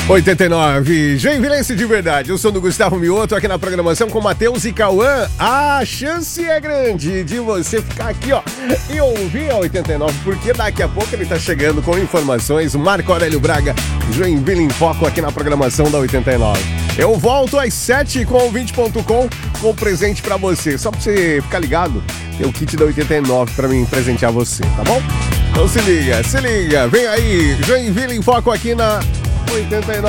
89, Joinvilense de verdade. Eu sou do Gustavo Mioto, aqui na programação com Matheus e Cauã. A chance é grande de você ficar aqui, ó, e ouvir a 89, porque daqui a pouco ele tá chegando com informações. O Marco Aurélio Braga, Joinville em Foco, aqui na programação da 89. Eu volto às 7 com o 20.com com presente pra você. Só pra você ficar ligado, tem o kit da 89 pra mim presentear você, tá bom? Então se liga, vem aí, Joinville em Foco aqui na 89.